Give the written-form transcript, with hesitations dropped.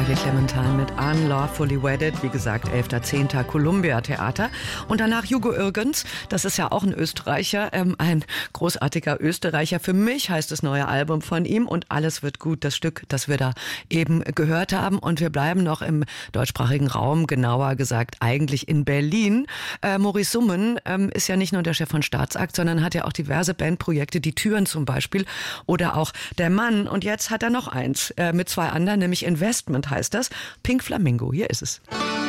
Heidi Clementine mit Unlawfully Wedded, wie gesagt, 11.10. Columbia Theater. Und danach Hugo Irgens, das ist ja auch ein Österreicher, ein großartiger Österreicher. Für mich heißt das neue Album von ihm und Alles wird gut, das Stück, das wir da eben gehört haben. Und wir bleiben noch im deutschsprachigen Raum, genauer gesagt eigentlich in Berlin. Maurice Summen ist ja nicht nur der Chef von Staatsakt, sondern hat ja auch diverse Bandprojekte, Die Türen zum Beispiel oder auch Der Mann. Und jetzt hat er noch eins mit zwei anderen, nämlich Investment heißt das. Pink Flamingo, hier ist es.